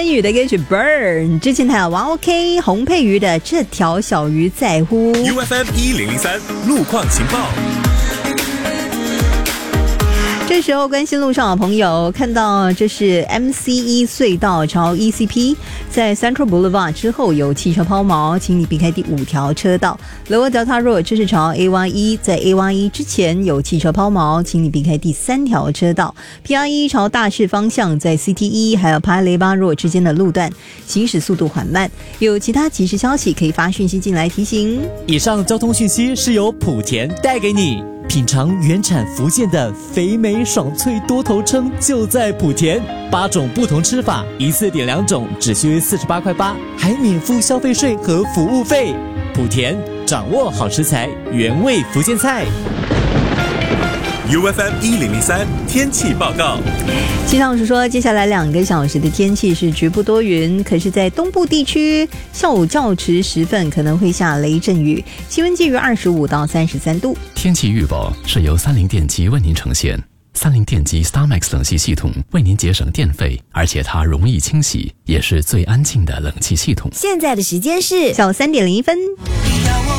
宇的歌曲 Burn， 之前还有王 OK 洪佩瑜的这条小鱼在乎。 UFM 1003路况情报。 这时候关心路上的朋友看到这是 MCE 隧道朝 ECP， 在 Central Boulevard 之后有汽车抛锚，请你避开第5条车道。Lower Delta Road 这是朝 A11， 在 A11 之前有汽车抛锚，请你避开第3条车道。PR1 朝大市方向在 CT1 还有帕雷巴 Road 之间的路段行驶速度缓慢，有其他即时消息可以发讯息进来提醒。 以上交通讯息是由莆田带给你。品尝原产福建的肥美爽脆多头鲭就在莆田，8种不同吃法，一次点2种，只需48块8，还免付消费税和服务费。莆田掌握好食材，原味福建菜。 UFM 1003天气报告。 气象署说，接下来2个小时的天气是局部多云，可是在东部地区下午较迟时分可能会下雷阵雨，气温介于25到33度。 天气预报是由30电机为您呈现。30电机 StarMax 冷气系统为您节省电费，而且它容易清洗，也是最安静的冷气系统。 现在的时间是下午3点01分。